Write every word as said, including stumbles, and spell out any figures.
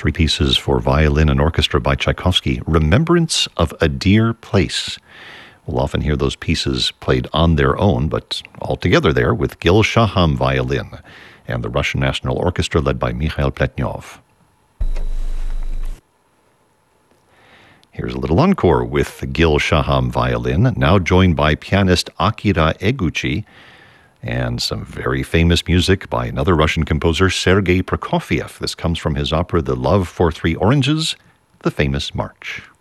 three pieces for violin and orchestra by Tchaikovsky, Remembrance of a Dear Place. We'll often hear those pieces played on their own, but all together there with Gil Shaham violin and the Russian National Orchestra led by Mikhail Pletnyov. Here's a little encore with Gil Shaham violin, now joined by pianist Akira Eguchi, and some very famous music by another Russian composer, Sergei Prokofiev. This comes from his opera The Love for Three Oranges, the famous march.